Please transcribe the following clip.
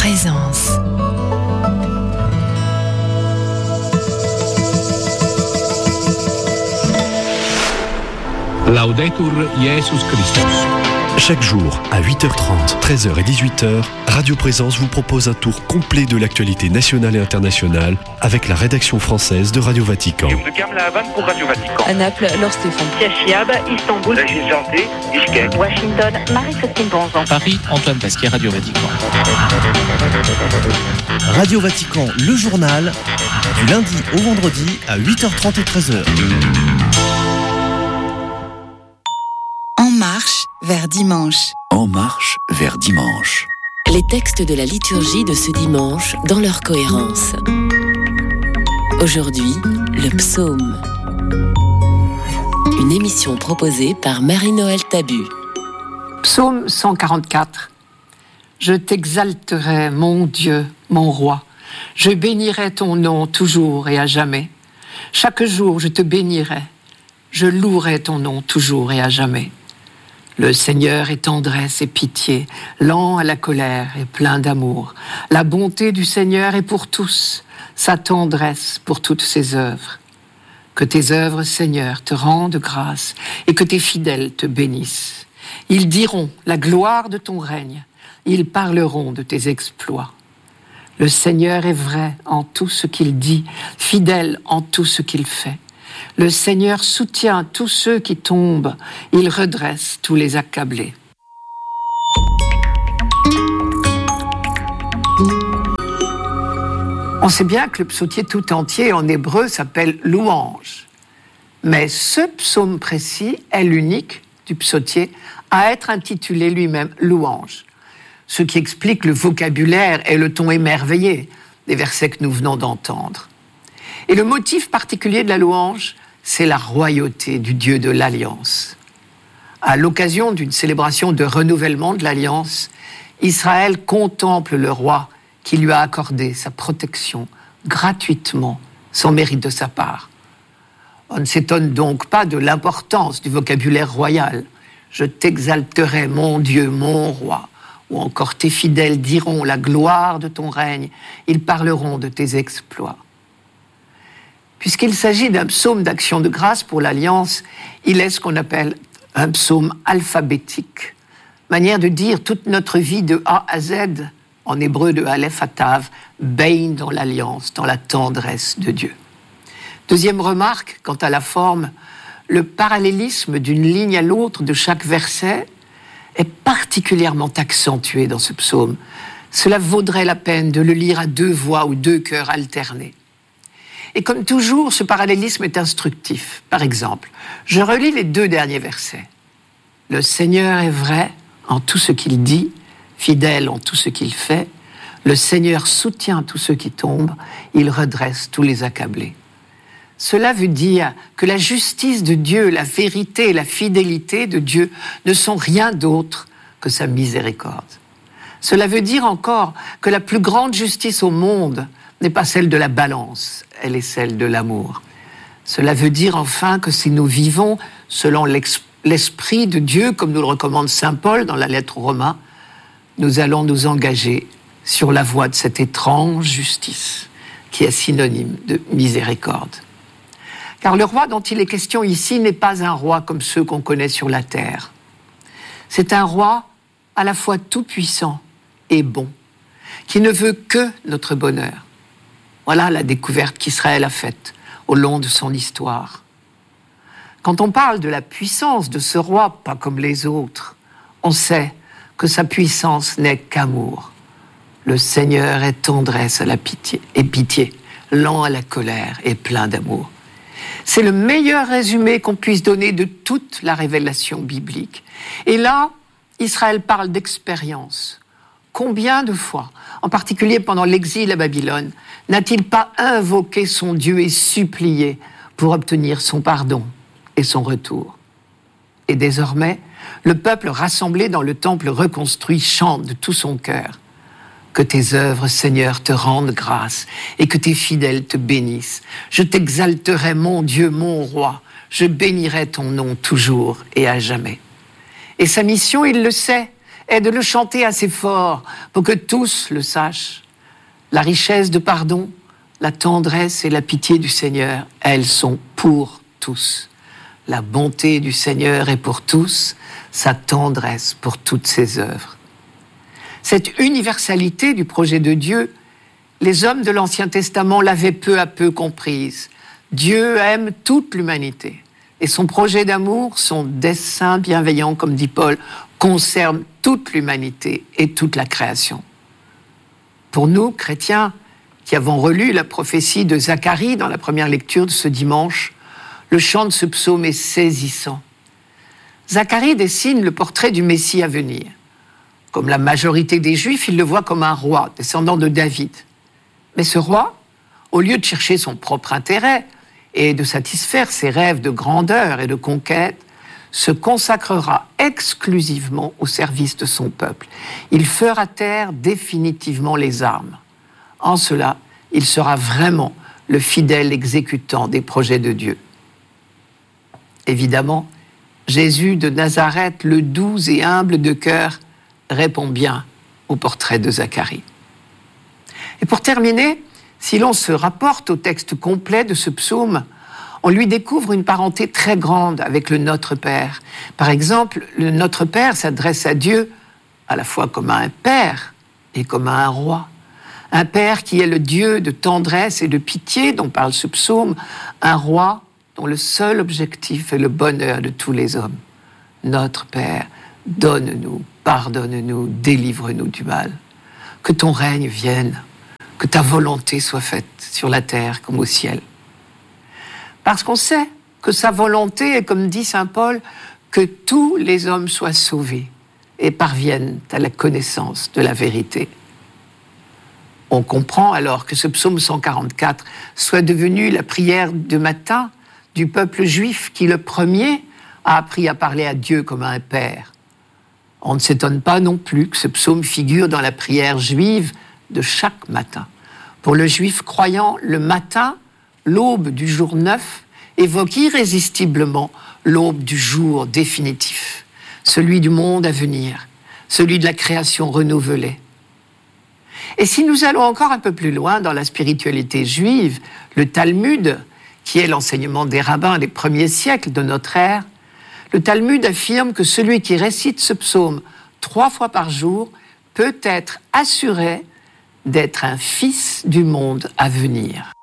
Présence. Laudetur Jesus Christus. Chaque jour, à 8h30, 13h et 18h, Radio Présence vous propose un tour complet de l'actualité nationale et internationale avec la rédaction française de Radio Vatican. Pour Radio Vatican. À Naples, Laure Stéphane. Chiab, Istanbul, Washington, Marie-Sophie Bonzon. Paris, Antoine Pasquier, Radio Vatican. Radio Vatican, le journal, du lundi au vendredi à 8h30 et 13h. En marche vers dimanche. En marche vers dimanche. Les textes de la liturgie de ce dimanche dans leur cohérence. Aujourd'hui, le psaume. Une émission proposée par Marie-Noël Tabu. Psaume 144. Je t'exalterai, mon Dieu, mon roi. Je bénirai ton nom toujours et à jamais. Chaque jour, je te bénirai. Je louerai ton nom toujours et à jamais. Le Seigneur est tendresse et pitié, lent à la colère et plein d'amour. La bonté du Seigneur est pour tous, sa tendresse pour toutes ses œuvres. Que tes œuvres, Seigneur, te rendent grâce et que tes fidèles te bénissent. Ils diront la gloire de ton règne, ils parleront de tes exploits. Le Seigneur est vrai en tout ce qu'il dit, fidèle en tout ce qu'il fait. Le Seigneur soutient tous ceux qui tombent, il redresse tous les accablés. On sait bien que le psautier tout entier en hébreu s'appelle louange. Mais ce psaume précis est l'unique du psautier à être intitulé lui-même louange. Ce qui explique le vocabulaire et le ton émerveillé des versets que nous venons d'entendre. Et le motif particulier de la louange, c'est la royauté du Dieu de l'Alliance. À l'occasion d'une célébration de renouvellement de l'Alliance, Israël contemple le roi qui lui a accordé sa protection gratuitement, sans mérite de sa part. On ne s'étonne donc pas de l'importance du vocabulaire royal. Je t'exalterai, mon Dieu, mon roi. Ou encore tes fidèles diront la gloire de ton règne. Ils parleront de tes exploits. Puisqu'il s'agit d'un psaume d'action de grâce pour l'Alliance, il est ce qu'on appelle un psaume alphabétique. Manière de dire toute notre vie de A à Z, en hébreu de Aleph à Tav, baigne dans l'Alliance, dans la tendresse de Dieu. Deuxième remarque, quant à la forme, le parallélisme d'une ligne à l'autre de chaque verset est particulièrement accentué dans ce psaume. Cela vaudrait la peine de le lire à deux voix ou deux chœurs alternés. Et comme toujours, ce parallélisme est instructif. Par exemple, je relis les deux derniers versets. Le Seigneur est vrai en tout ce qu'il dit, fidèle en tout ce qu'il fait. Le Seigneur soutient tous ceux qui tombent, il redresse tous les accablés. Cela veut dire que la justice de Dieu, la vérité et la fidélité de Dieu ne sont rien d'autre que sa miséricorde. Cela veut dire encore que la plus grande justice au monde n'est pas celle de la balance, elle est celle de l'amour. Cela veut dire enfin que si nous vivons selon l'esprit de Dieu, comme nous le recommande saint Paul dans la lettre aux Romains, nous allons nous engager sur la voie de cette étrange justice qui est synonyme de miséricorde. Car le roi dont il est question ici n'est pas un roi comme ceux qu'on connaît sur la terre. C'est un roi à la fois tout-puissant et bon, qui ne veut que notre bonheur. Voilà la découverte qu'Israël a faite au long de son histoire. Quand on parle de la puissance de ce roi, pas comme les autres, on sait que sa puissance n'est qu'amour. Le Seigneur est tendresse à la pitié, lent à la colère et plein d'amour. C'est le meilleur résumé qu'on puisse donner de toute la révélation biblique. Et là, Israël parle d'expérience. Combien de fois, en particulier pendant l'exil à Babylone, n'a-t-il pas invoqué son Dieu et supplié pour obtenir son pardon et son retour? Et désormais, le peuple rassemblé dans le temple reconstruit chante de tout son cœur. Que tes œuvres, Seigneur, te rendent grâce et que tes fidèles te bénissent. Je t'exalterai, mon Dieu, mon roi. Je bénirai ton nom toujours et à jamais. Et sa mission, il le sait, est de le chanter assez fort pour que tous le sachent. La richesse de pardon, la tendresse et la pitié du Seigneur, elles sont pour tous. La bonté du Seigneur est pour tous, sa tendresse pour toutes ses œuvres. Cette universalité du projet de Dieu, les hommes de l'Ancien Testament l'avaient peu à peu comprise. Dieu aime toute l'humanité et son projet d'amour, son dessein bienveillant, comme dit Paul, concerne toute l'humanité et toute la création. Pour nous, chrétiens, qui avons relu la prophétie de Zacharie dans la première lecture de ce dimanche, le chant de ce psaume est saisissant. Zacharie dessine le portrait du Messie à venir. Comme la majorité des Juifs, il le voit comme un roi, descendant de David. Mais ce roi, au lieu de chercher son propre intérêt et de satisfaire ses rêves de grandeur et de conquête, se consacrera exclusivement au service de son peuple. Il fera taire définitivement les armes. En cela, il sera vraiment le fidèle exécutant des projets de Dieu. Évidemment, Jésus de Nazareth, le doux et humble de cœur, répond bien au portrait de Zacharie. Et pour terminer, si l'on se rapporte au texte complet de ce psaume, on lui découvre une parenté très grande avec le Notre Père. Par exemple, le Notre Père s'adresse à Dieu à la fois comme à un père et comme à un roi. Un père qui est le Dieu de tendresse et de pitié dont parle ce psaume, un roi dont le seul objectif est le bonheur de tous les hommes. Notre Père, donne-nous, pardonne-nous, délivre-nous du mal. Que ton règne vienne, que ta volonté soit faite sur la terre comme au ciel. Parce qu'on sait que sa volonté est, comme dit saint Paul, que tous les hommes soient sauvés et parviennent à la connaissance de la vérité. On comprend alors que ce psaume 144 soit devenu la prière de matin du peuple juif qui, le premier, a appris à parler à Dieu comme à un père. On ne s'étonne pas non plus que ce psaume figure dans la prière juive de chaque matin. Pour le juif croyant, le matin, l'aube du jour neuf, évoque irrésistiblement l'aube du jour définitif, celui du monde à venir, celui de la création renouvelée. Et si nous allons encore un peu plus loin dans la spiritualité juive, le Talmud, qui est l'enseignement des rabbins des premiers siècles de notre ère, le Talmud affirme que celui qui récite ce psaume 3 fois par jour peut être assuré d'être un fils du monde à venir.